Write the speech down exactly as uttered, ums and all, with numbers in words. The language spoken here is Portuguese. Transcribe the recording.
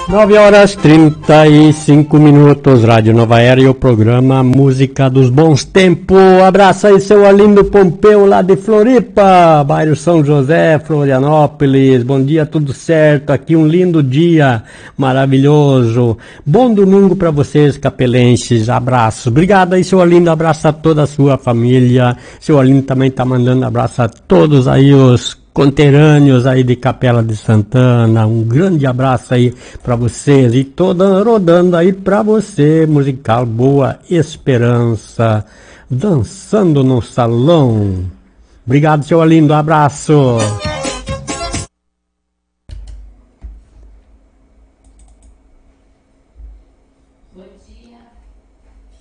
nove horas trinta e cinco minutos, Rádio Nova Era e o programa Música dos Bons Tempos. Abraço aí, seu Arlindo Pompeu, lá de Floripa, bairro São José, Florianópolis. Bom dia, tudo certo? Aqui um lindo dia, maravilhoso. Bom domingo para vocês, capelenses. Abraço. Obrigado aí, seu Arlindo. Abraço a toda a sua família. Seu Arlindo também tá mandando abraço a todos aí os conterrâneos aí de Capela de Santana. Um grande abraço aí para vocês e toda rodando aí para você, musical Boa Esperança, dançando no salão. Obrigado, seu Arlindo, abraço.